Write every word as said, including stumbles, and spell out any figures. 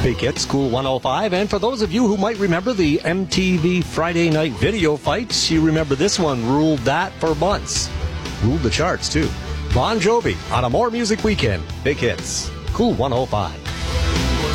Big Hits, Cool one oh five. And for those of you who might remember the M T V Friday night video fights, you remember this one ruled that for months. Ruled the charts, too. Bon Jovi on a More Music Weekend. Big Hits, Cool one oh five.